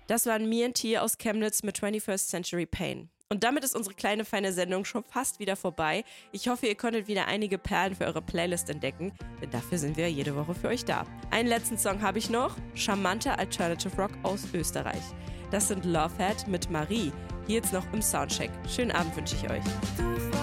Das waren Me and T aus Chemnitz mit 21st Century Pain. Und damit ist unsere kleine feine Sendung schon fast wieder vorbei. Ich hoffe, ihr konntet wieder einige Perlen für eure Playlist entdecken, denn dafür sind wir jede Woche für euch da. Einen letzten Song habe ich noch, charmanter Alternative Rock aus Österreich. Das sind Lovehead mit Marie, hier jetzt noch im Soundcheck. Schönen Abend wünsche ich euch.